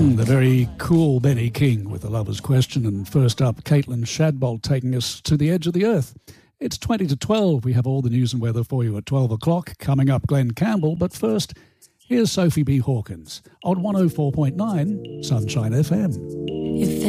The very cool Benny King with the Lover's Question. And first up, Caitlin Shadbolt taking us to the edge of the earth. It's 20 to 12. We have all the news and weather for you at 12 o'clock. Coming up, Glenn Campbell. But first, here's Sophie B. Hawkins on 104.9 Sunshine FM. If